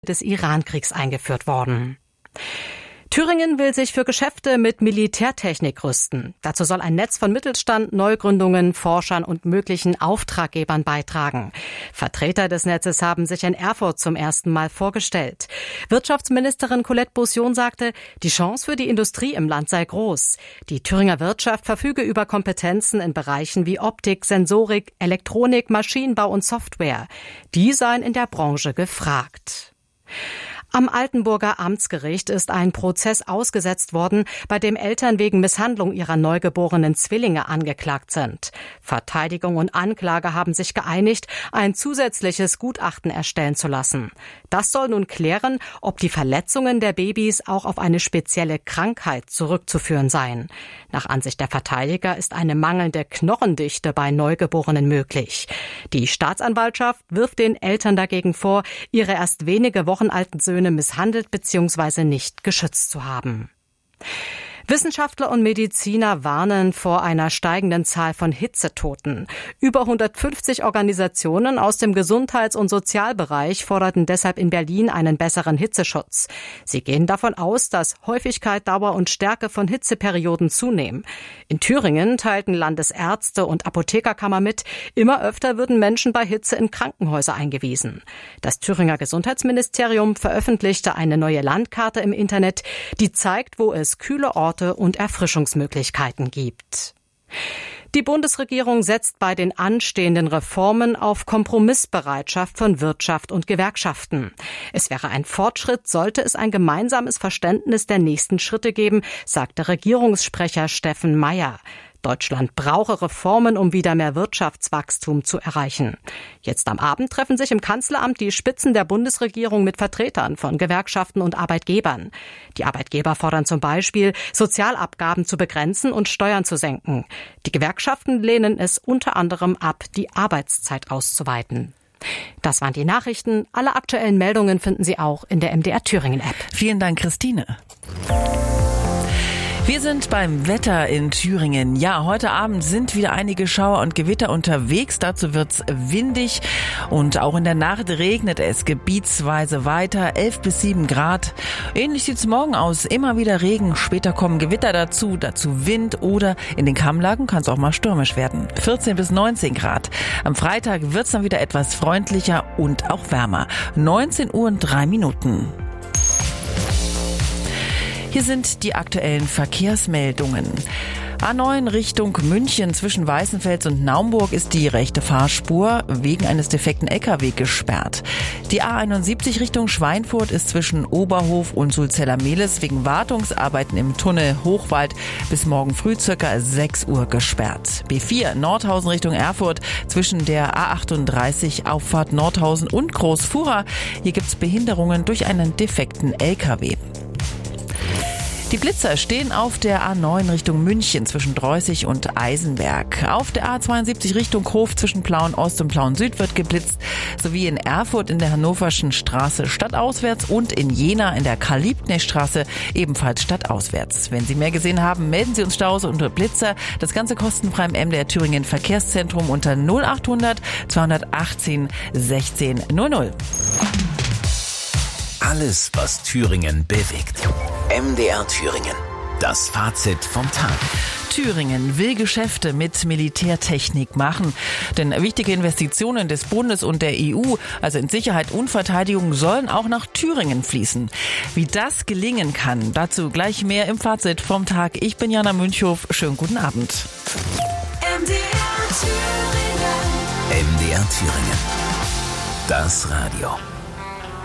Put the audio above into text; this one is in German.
des Iran-Kriegs eingeführt worden. Thüringen will sich für Geschäfte mit Militärtechnik rüsten. Dazu soll ein Netz von Mittelstand, Neugründungen, Forschern und möglichen Auftraggebern beitragen. Vertreter des Netzes haben sich in Erfurt zum ersten Mal vorgestellt. Wirtschaftsministerin Colette Bossion sagte, die Chance für die Industrie im Land sei groß. Die Thüringer Wirtschaft verfüge über Kompetenzen in Bereichen wie Optik, Sensorik, Elektronik, Maschinenbau und Software. Die seien in der Branche gefragt. Am Altenburger Amtsgericht ist ein Prozess ausgesetzt worden, bei dem Eltern wegen Misshandlung ihrer neugeborenen Zwillinge angeklagt sind. Verteidigung und Anklage haben sich geeinigt, ein zusätzliches Gutachten erstellen zu lassen. Das soll nun klären, ob die Verletzungen der Babys auch auf eine spezielle Krankheit zurückzuführen seien. Nach Ansicht der Verteidiger ist eine mangelnde Knochendichte bei Neugeborenen möglich. Die Staatsanwaltschaft wirft den Eltern dagegen vor, ihre erst wenige Wochen alten Söhne misshandelt bzw. nicht geschützt zu haben. Wissenschaftler und Mediziner warnen vor einer steigenden Zahl von Hitzetoten. Über 150 Organisationen aus dem Gesundheits- und Sozialbereich forderten deshalb in Berlin einen besseren Hitzeschutz. Sie gehen davon aus, dass Häufigkeit, Dauer und Stärke von Hitzeperioden zunehmen. In Thüringen teilten Landesärzte und Apothekerkammer mit, immer öfter würden Menschen bei Hitze in Krankenhäuser eingewiesen. Das Thüringer Gesundheitsministerium veröffentlichte eine neue Landkarte im Internet, die zeigt, wo es kühle Orte und Erfrischungsmöglichkeiten gibt. Die Bundesregierung setzt bei den anstehenden Reformen auf Kompromissbereitschaft von Wirtschaft und Gewerkschaften. Es wäre ein Fortschritt, sollte es ein gemeinsames Verständnis der nächsten Schritte geben, sagte Regierungssprecher Steffen Mayer. Deutschland brauche Reformen, um wieder mehr Wirtschaftswachstum zu erreichen. Jetzt am Abend treffen sich im Kanzleramt die Spitzen der Bundesregierung mit Vertretern von Gewerkschaften und Arbeitgebern. Die Arbeitgeber fordern zum Beispiel, Sozialabgaben zu begrenzen und Steuern zu senken. Die Gewerkschaften lehnen es unter anderem ab, die Arbeitszeit auszuweiten. Das waren die Nachrichten. Alle aktuellen Meldungen finden Sie auch in der MDR Thüringen App. Vielen Dank, Christine. Wir sind beim Wetter in Thüringen. Ja, heute Abend sind wieder einige Schauer und Gewitter unterwegs. Dazu wird's windig und auch in der Nacht regnet es gebietsweise weiter. 11 bis 7 Grad. Ähnlich sieht's morgen aus. Immer wieder Regen. Später kommen Gewitter dazu Wind oder in den Kammlagen kann es auch mal stürmisch werden. 14 bis 19 Grad. Am Freitag wird's dann wieder etwas freundlicher und auch wärmer. 19:03 Uhr. Hier sind die aktuellen Verkehrsmeldungen. A9 Richtung München zwischen Weißenfels und Naumburg ist die rechte Fahrspur wegen eines defekten LKW gesperrt. Die A71 Richtung Schweinfurt ist zwischen Oberhof und Sulzeller-Mehlis wegen Wartungsarbeiten im Tunnel Hochwald bis morgen früh ca. 6 Uhr gesperrt. B4 Nordhausen Richtung Erfurt zwischen der A38 Auffahrt Nordhausen und Großfuhrer. Hier gibt's Behinderungen durch einen defekten LKW. Die Blitzer stehen auf der A9 Richtung München zwischen Dreußig und Eisenberg. Auf der A72 Richtung Hof zwischen Plauen-Ost und Plauen-Süd wird geblitzt, sowie in Erfurt in der Hannoverschen Straße stadtauswärts und in Jena in der Karl-Liebknecht-Straße ebenfalls stadtauswärts. Wenn Sie mehr gesehen haben, melden Sie uns Staus unter Blitzer. Das Ganze kostenfrei im MDR Thüringen Verkehrszentrum unter 0800 218 16 00. Alles, was Thüringen bewegt. MDR Thüringen. Das Fazit vom Tag. Thüringen will Geschäfte mit Militärtechnik machen. Denn wichtige Investitionen des Bundes und der EU, also in Sicherheit und Verteidigung, sollen auch nach Thüringen fließen. Wie das gelingen kann, dazu gleich mehr im Fazit vom Tag. Ich bin Jana Münchhof. Schönen guten Abend. MDR Thüringen. MDR Thüringen. Das Radio.